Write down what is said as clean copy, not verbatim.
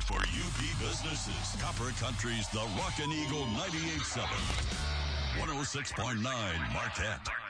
for UP businesses. Copper Country's The Rockin' Eagle 98.7. 106.9 Marquette.